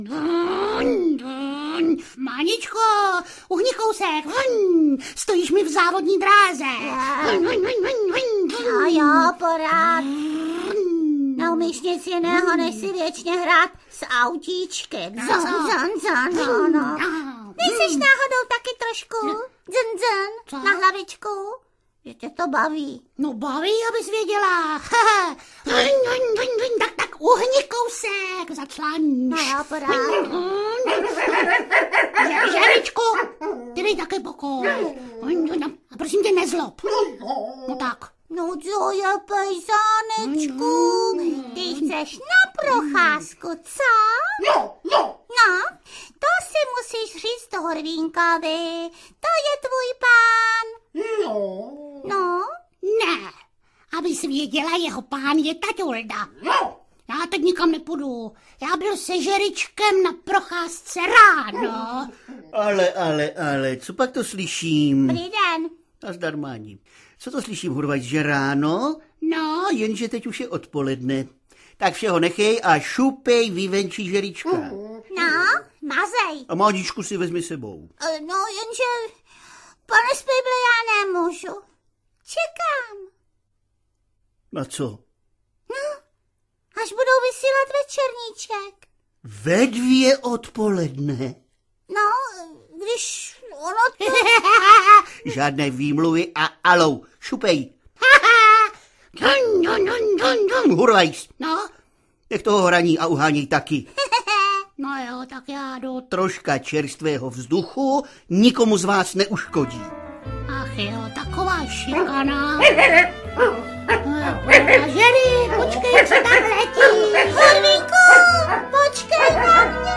Máničko, uhni kousek, stojíš mi v závodní dráze. Jo, porád. Neumíš nic jiného, než si věčně hrát s autíčkem. No. Nejseš náhodou taky trošku na hlavičku? Že tě to baví. No baví, abys věděla. Tak uhni kousek, začláníš. No jo, porád. Žeričku, ty dej také pokoj. A prosím tě, nezlob. No tak. No co je, pejsánečku? Ty chceš na procházku, co? No, to si musíš říct toho Hrvínkovi. To je tvůj pán. No? Ne, abys věděla, jeho pán je Taťulda. Já teď nikam nepůjdu. Já byl se Žeričkem na procházce ráno. Ale, co pak to slyším? Dobrý den. Nazdar, Máni. Co to slyším, Hurvajs, že ráno? No, jenže teď už je odpoledne. Tak všeho nechej a šupej vyvenčí Žerička. No, mazej. A Máničku si vezmi sebou. No, jenže, pane Spejble, já nemůžu. Čekám. Na co? No, až budou vysílat večerníček. Ve 2 odpoledne. No, když ono to... Žádné výmluvy a alou. Šupej. Hurvajs. No? Nech toho hraní a uháněj taky. No jo, tak já jdu. Troška čerstvého vzduchu nikomu z vás neuškodí. Ach jo, taková šikana. Žeri, počkej, co tam letí. Hurvíku, počkej na mě.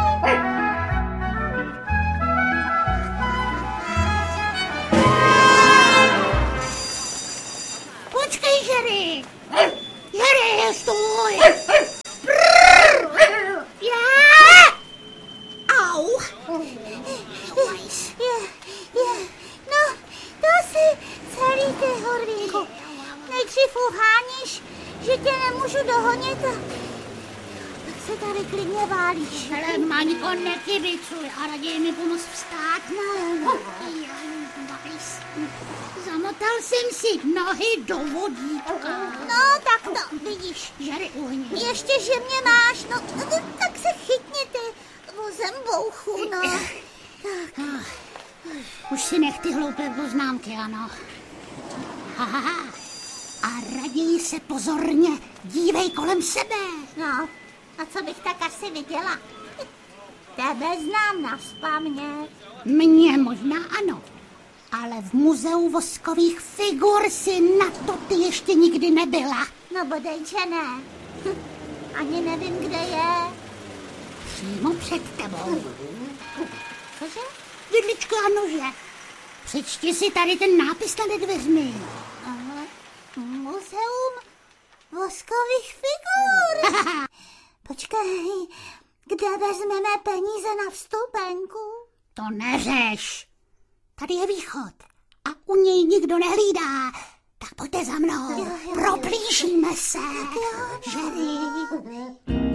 Počkej, Žeri. Žeri, stůj. Au. No, to si celý ty, Hurvíku. Nejdřív uháníš, že tě nemůžu dohonit a tak se tady klidně válíš. Ale Maňko, nekybicuj a raději mi pomoct vstát. No. Zamotal jsem si nohy do vodítka. No, tak to, vidíš. Žeri, uhni. Ještě, že mě máš, no, tak se chytněte vozem bouchu, no. Tak. Už si nech ty hloupé poznámky, ano. Haha. A raději se pozorně dívej kolem sebe. No, a co bych tak asi viděla? Tebe znám nazpaměť. Mně možná ano, ale v muzeu voskových figur si na to ty ještě nikdy nebyla. No bodej, že ne. Ani nevím, kde je. Přímo před tebou. Cože? Vidlička a nože. Přečti si tady ten nápis nad dveřmi. Aha. Muzeum voskových figur. Počkej, kde vezmeme peníze na vstupenku? To neřeš. Tady je východ a u něj nikdo nehlídá. Tak pojďte za mnou, proplížíme se. Žeri.